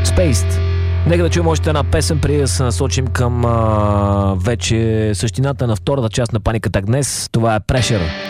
Spaced. Нека да чуем още една песен, преди да се насочим към вече същината на втората част на Паниката днес. Това е Pressure.